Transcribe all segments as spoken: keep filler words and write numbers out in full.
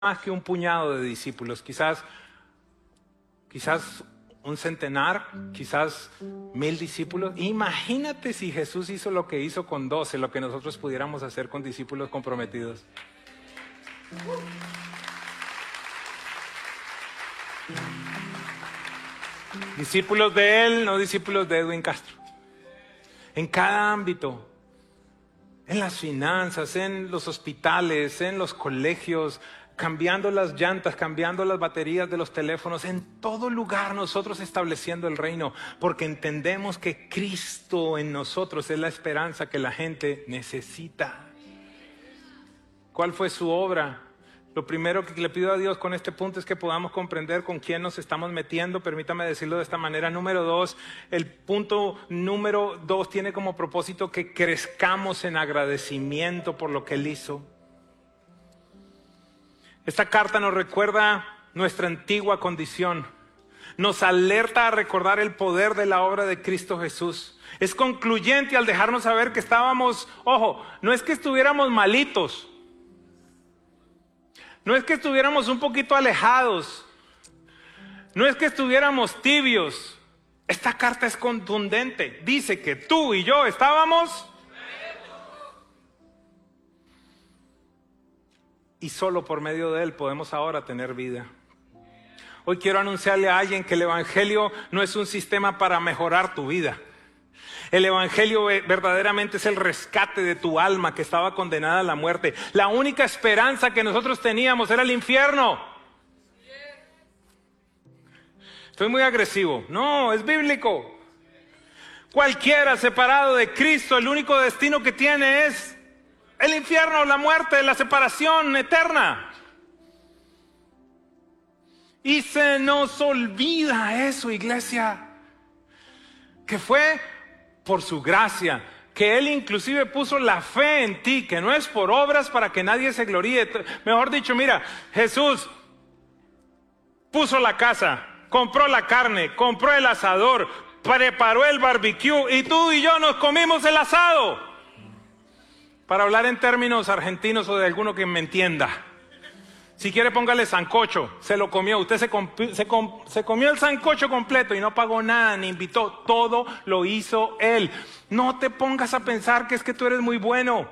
más que un puñado de discípulos, quizás, quizás un centenar, quizás mil discípulos. Imagínate si Jesús hizo lo que hizo con doce, lo que nosotros pudiéramos hacer con discípulos comprometidos. Discípulos de Él, no discípulos de Edwin Castro. En cada ámbito, en las finanzas, en los hospitales, en los colegios, cambiando las llantas, cambiando las baterías de los teléfonos, en todo lugar nosotros estableciendo el reino, porque entendemos que Cristo en nosotros es la esperanza que la gente necesita. ¿Cuál fue su obra? Lo primero que le pido a Dios con este punto es que podamos comprender con quién nos estamos metiendo. Permítame decirlo de esta manera. Número dos, el punto número dos tiene como propósito que crezcamos en agradecimiento por lo que Él hizo. Esta carta nos recuerda nuestra antigua condición. Nos alerta a recordar el poder de la obra de Cristo Jesús. Es concluyente al dejarnos saber que estábamos, ojo, no es que estuviéramos malitos. No es que estuviéramos un poquito alejados. No es que estuviéramos tibios. Esta carta es contundente. Dice que tú y yo estábamos y solo por medio de Él podemos ahora tener vida. Hoy quiero anunciarle a alguien que el Evangelio no es un sistema para mejorar tu vida. El Evangelio verdaderamente es el rescate de tu alma que estaba condenada a la muerte. La única esperanza que nosotros teníamos era el infierno. Estoy muy agresivo. No, es bíblico. Cualquiera separado de Cristo, el único destino que tiene es el infierno, la muerte, la separación eterna. Y se nos olvida eso, iglesia, que fue por su gracia, que Él inclusive puso la fe en ti, que no es por obras para que nadie se gloríe. Mejor dicho, mira, Jesús puso la casa, compró la carne, compró el asador, preparó el barbecue y tú y yo nos comimos el asado. Para hablar en términos argentinos o de alguno que me entienda. Si quiere póngale sancocho, se lo comió, usted se, com se, com se comió el sancocho completo y no pagó nada, ni invitó, todo lo hizo Él. No te pongas a pensar que es que tú eres muy bueno.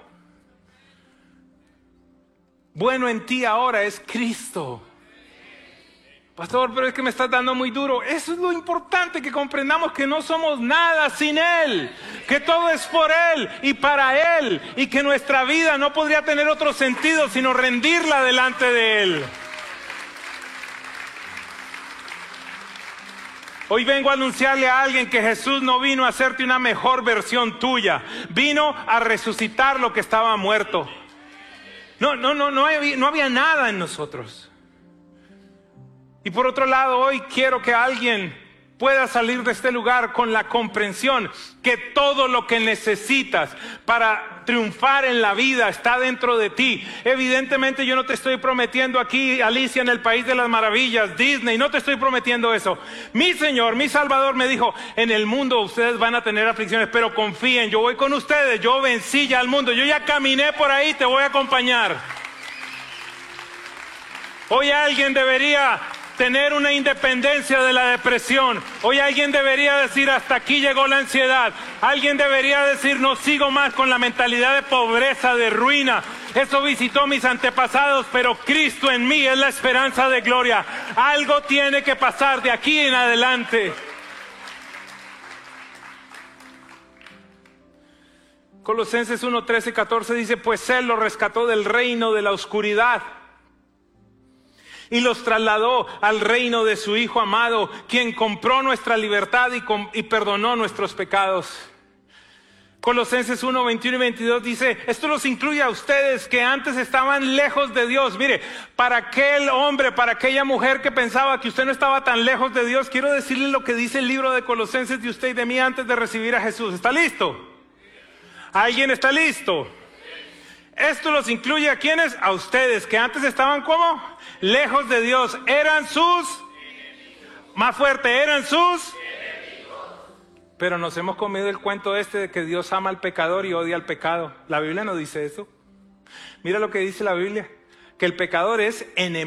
Bueno en ti ahora es Cristo. Pastor, pero es que me estás dando muy duro. Eso es lo importante, que comprendamos que no somos nada sin Él, que todo es por Él y para Él, y que nuestra vida no podría tener otro sentido sino rendirla delante de Él. Hoy vengo a anunciarle a alguien que Jesús no vino a hacerte una mejor versión tuya, vino a resucitar lo que estaba muerto. No, no, no, no había, no había nada en nosotros. Y por otro lado, hoy quiero que alguien pueda salir de este lugar con la comprensión que todo lo que necesitas para triunfar en la vida está dentro de ti. Evidentemente yo no te estoy prometiendo aquí Alicia en el País de las Maravillas, Disney, no te estoy prometiendo eso. Mi Señor, mi Salvador me dijo, en el mundo ustedes van a tener aflicciones, pero confíen, yo voy con ustedes, yo vencí ya al mundo, yo ya caminé por ahí, te voy a acompañar. Hoy alguien debería tener una independencia de la depresión. Hoy alguien debería decir, hasta aquí llegó la ansiedad. Alguien debería decir, no sigo más con la mentalidad de pobreza, de ruina. Eso visitó mis antepasados, pero Cristo en mí es la esperanza de gloria. Algo tiene que pasar de aquí en adelante. Colosenses uno, trece, catorce dice, pues Él los rescató del reino de la oscuridad y los trasladó al reino de su Hijo amado, quien compró nuestra libertad y, y perdonó nuestros pecados. Colosenses uno, veintiuno y veintidós dice, esto los incluye a ustedes que antes estaban lejos de Dios. Mire, para aquel hombre, para aquella mujer que pensaba que usted no estaba tan lejos de Dios, quiero decirle lo que dice el libro de Colosenses de usted y de mí antes de recibir a Jesús. ¿Está listo? ¿Alguien está listo? Esto los incluye a quienes, a ustedes, que antes estaban ¿cómo? Lejos de Dios, eran sus, más fuerte, eran sus, pero nos hemos comido el cuento este de que Dios ama al pecador y odia al pecado. La Biblia no dice eso. Mira lo que dice la Biblia, que el pecador es enemigo